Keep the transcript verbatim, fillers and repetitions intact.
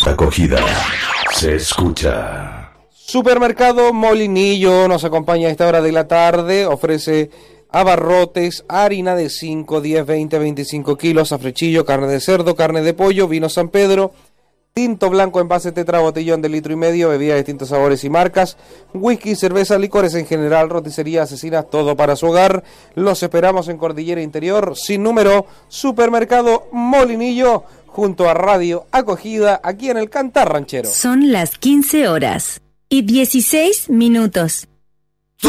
Acogida se escucha. Supermercado Molinillo nos acompaña a esta hora de la tarde. Ofrece abarrotes, harina de cinco, diez, veinte, veinticinco kilos, afrechillo, carne de cerdo, carne de pollo, vino San Pedro, tinto blanco, envase tetra, botellón de litro y medio, bebidas de distintos sabores y marcas, whisky, cerveza, licores en general, roticería, asesinas, todo para su hogar. Los esperamos en Cordillera Interior, sin número, Supermercado Molinillo, junto a Radio Acogida, aquí en el Cantar Ranchero. Son las quince horas y dieciséis minutos.